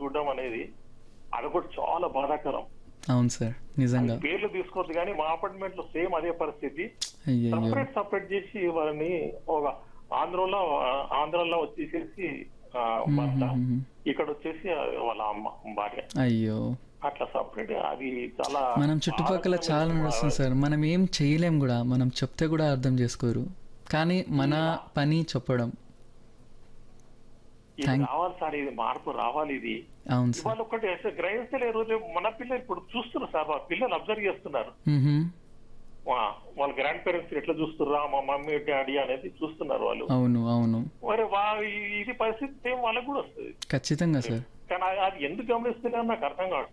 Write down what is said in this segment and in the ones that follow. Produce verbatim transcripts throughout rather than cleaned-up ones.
చూడడం అనేది అది కూడా చాలా బాధాకరం. అవును సార్, నిజంగా. పేర్లు తీసుకోవద్దు కానీ మా అపార్ట్మెంట్ లో సేమ్ అదే పరిస్థితి. అయ్యయ్యో. సపరేట్ సపరేట్ చేసి వాళ్ళని ఒక ఆంధ్రలో ఆంధ్రలో వచ్చేసేసి ఆ, భర్త, ఇక్కడ వచ్చేసి వాళ్ళ అమ్మ భార్య, అయ్యో, అట్లా సపరేట్. అది చాలా మనం చుట్టుపక్కల చాలా నడుస్తుంది సార్. మనం ఏం చేయలేం కూడా, మనం చెప్తే కూడా అర్థం చేసుకోరు. కానీ మన పని చెప్పడం. ఇది రావాలి సార్, ఇది మార్పు రావాలి. ఇది అవును సార్. ఇవాళ ఒకటి గ్రహిస్తలే రోజు మన పిల్లలు ఇప్పుడు చూస్తున్నారు సార్, వాళ్ళ పిల్లలు అబ్జర్వ్ చేస్తున్నారు. మ్మ్హ్మ్. వా- వాళ్ళ గ్రాండ్ పేరెంట్స్ ఎట్లా చూస్తుర్రా, మా మమ్మీ డాడీ అనేది చూస్తున్నారు వాళ్ళు. అవును అవును, మరి వా ఇది పరిస్థితి సేమ్ వాళ్ళకి కూడా వస్తుంది. ఖచ్చితంగా సార్. కానీ అది- అది ఎందుకు గమనిస్తున్నా నాకు అర్థం కాదు.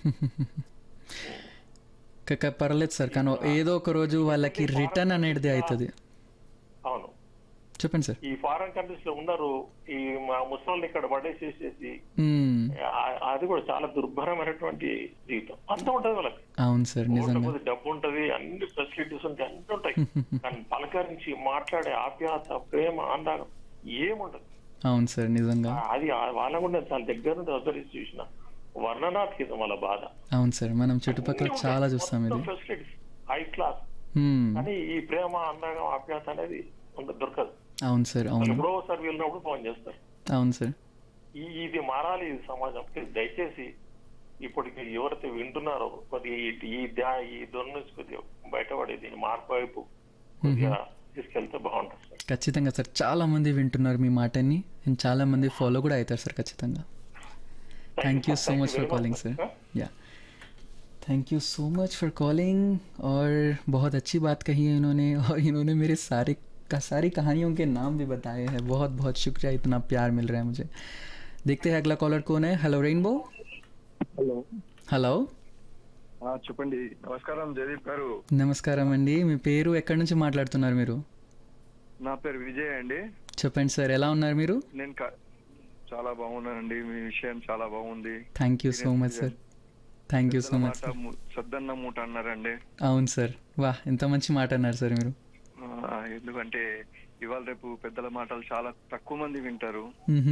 క- పర్లేదు సార్, కానీ ఏదో ఒక రోజు వాళ్ళకి రిటర్న్ అనేది అవుతుంది. అవును, చెప్పండి సార్. ఈ ఫారెన్ కంట్రీస్ లో ఉన్నారు, ఈ మా ముసలి ఇక్కడ పడేసేసేసి మ్మ్. ఆ- అది కూడా చాలా దుర్భరమైనటువంటి జీవితం. అంత ఉంటది వాళ్ళకి. అవును సార్, నిజంగా. కొద్ది డబ్బు ఉంటది, అన్ని ఫెసిలిటీస్ ఉంటాయి, అన్ని ఉంటాయి. కానీ పలకరించి మాట్లాడే ఆప్యాయత, ప్రేమ, అందాగం ఏముంటది. అవును సార్, నిజంగా. అది వాళ్ళ కూడా నేను చాలా దగ్గర నుండి అబ్జర్వ్ చూసిన, వర్ణనాతీతం వాళ్ళ బాధ. అవును సార్, మనం చుట్టుపక్కల చాలా చూస్తాం ఇది. ఫెసిలిటీస్ హై క్లాస్, మ్మ్. కానీ ఈ ప్రేమ, అందాగం, ఆప్యాయత అనేది ఉండదు, దొరకదు. అవును సార్, వాళ్ళు అవును ఎప్పుడో ఒకసారి వెళ్ళినప్పుడు ఫోన్ చేస్తారు. అవును సార్. ఈ ఇది మారాలి, ఇది సమాజం. ప్లీజ్ దయచేసి ఇప్పటికి ఎవరైతే వింటున్నారో కొద్దిగా ఈ ఈ దా- ఈ దొర నుంచి కొద్దిగా బయటపడి దీన్ని మార్పు వైపు కొద్దిగా తీసుకెళ్తే బాగుంటుంది సార్. ఖచ్చితంగా సార్, చాలా మంది వింటున్నారు మీ మాటని, అండ్ చాలా మంది ఫాలో కూడా అవుతారు సార్ ఖచ్చితంగా. Thank you so మच for calling sir. या thank you so much for calling. और बहुत अच्छी बात कही है इन्होंने, और इन्होंने मेरे सारे का सारी कहानियों के नाम भी बताए हैं. बहुत बहुत शुक्रिया, इतना प्यार मिल रहा है मुझे. देखते हैं अगला कॉलर कौन है. Hello rainbow. హలో హలో, ఆ, చెప్పండి. నమస్కారం జయదీప్ గారు. నమస్కారం అండి. మీ పేరు, ఎక్కడి నుంచి మాట్లాడుతున్నారు మీరు? నా పేరు విజయ్ అండి. చెప్పండి సార్, ఎలా ఉన్నారు మీరు? నేను క- చాలా బాగున్నానండి. మీ విషయం చాలా బాగుంది. Thank you so much sir. Thank you so much మాట సార్. ము- సద్దన్న మూట అన్నారండి. అవును సార్, వాహ్, ఎంత మంచి మాట అన్నారు సార్ మీరు. ఆ, ఎందుకంటే ఇవాళ రేపు పెద్దల మాటలు చాలా తక్కువ మంది వింటారు.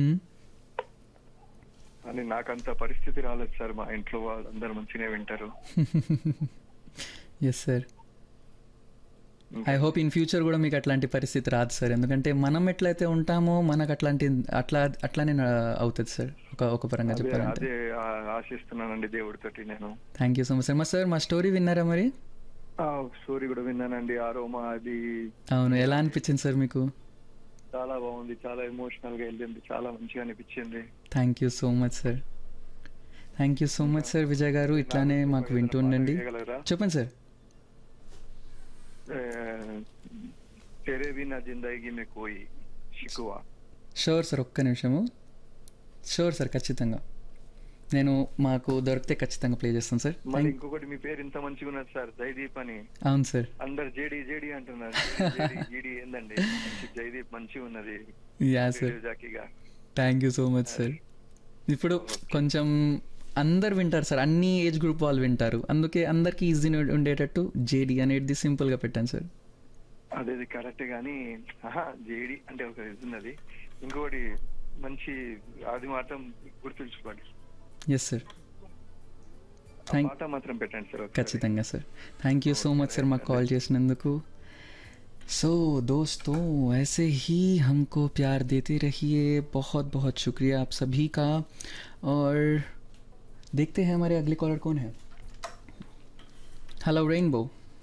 అని నాకంత పరిస్థితి రాలేదు సార్. మా ఇంట్లో వాళ్ళందరూ మంచిగా వింటారు. Yes sir. I hope in future కూడా మీకు అట్లాంటి పరిస్థితి రాదు సార్. ఎందుకంటే మనం ఎట్లయితే ఉంటామో మనకు అట్లాంటి అట్లా అట్లానే నా- అవుతుంది సార్, ఒక ఒక పరంగా అదే చెప్పాలంటే. అదే ఆ- ఆశిస్తున్నానండి దేవుడితోటి నేను. Thank you so much sir. మా సార్, మా స్టోరీ విన్నారా మరి? ఆ స్టోరీ కూడా విన్నానండి. ఆ రోమా అది అవును, ఎలా అనిపించింది సార్ మీకు? చాలా బాగుంది. చాలా ఎమోషనల్ గా వెళ్ళింది. చాలా మంచిగా అనిపించింది. Thank you so much sir. Thank you so much sir Vijay గారు. ఇట్లానే మాకు వింటూ ఉండండి. చేయగలరా? చెప్పండి సార్. तेरे बिना जिंदगी में कोई शिकवा. షూర్ సార్, ఒక్క నిమిషము. షూర్ సార్, ఖచ్చితంగా నేను మాకు దొరికితే ఖచ్చితంగా ప్లే చేస్తాను సార్. మరి థ్యాంక్ ఇంకొకటి, మీ పేరు ఇంత మంచిగా ఉన్నది సార్, జయదీప్ అని. అవును సార్. అందరు జేడి జేడి అంటున్నారు. జేడి జేడి ఏందండి? మంచి జయదీప్ మంచిగా ఉన్నది. Yeah sir, జాకీగా. Thank you so much sir. ఇప్పుడు కొంచెం అందరు వింటారు సార్, అన్ని ఏజ్ గ్రూప్ వాళ్ళు వింటారు, అందుకే అందరికి ఈజీ ఉండేటట్టు జేడి అనేది సింపుల్గా పెట్టాను సార్. అదే కరెక్ట్ గానీ జేడి అంటే ఒక ఇది ఉన్నది. ఇంకొకటి మంచి అది మాత్రం గుర్తుంచుకోండి. ఎస్ సార్, ఆ థ్యాంక్ పాట మాత్రం పెట్టండి సార్ ఒకసారి. ఖచ్చితంగా sir. Thank you so much sir మాకు కాల్ చేసినందుకు. सो दोस्तों, ऐसे ही हमको प्यार देते रहिए. बहुत बहुत शुक्रिया आप सभी का. और देखते हैं हमारे अगले कॉलर कौन है. Hello rainbow.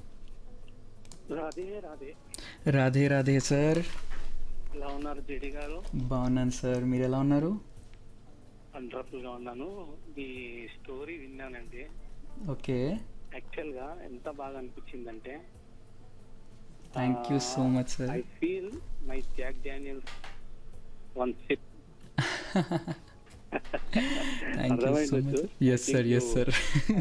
Radhe Radhe. Radhe Radhe sir. ఎలా ఉన్నారు జేడి గారు? బాగున్నాను సార్, మీరు ఎలా ఉన్నారు? వండర్ఫుల్ గా ఉన్నాను. మీ స్టోరీ విన్నానండి. ఓకే, యాక్చువల్ గా ఎంత బాగా అనిపించిందంటే, thank you so much sir. I feel my Jack Daniel one SIP. Thank you so much. Yes sir, yes sir.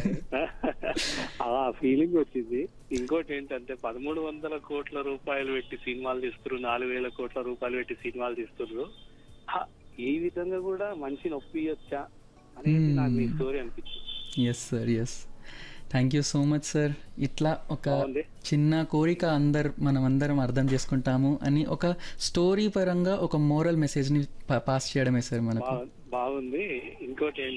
ఆ ఫీలింగ్ వచ్చింది. ఇంకోటి ఏంటంటే, పదమూడు వందల కోట్ల రూపాయలు పెట్టి సినిమాలు తీస్తున్నారు, నాలుగు వేల కోట్ల రూపాయలు పెట్టి సినిమాలు తీస్తున్నారు. హ, ఈ విధంగా కూడా మనిషిని ఒప్పియొచ్చా అనేది నాకు ఈ స్టోరీ అనిపించింది. Yes sir, yes. Thank you so much sir. ఇట్లా ఒక బాగుంది. చిన్న కోరిక అందరు మనం అందరం అర్థం చేసుకుంటాము అని ఒక స్టోరీ పరంగా ఒక మోరల్ మెసేజ్ని పాస్ చేయడమే సార్ మనకు. బాగుంది. ఇంకోటి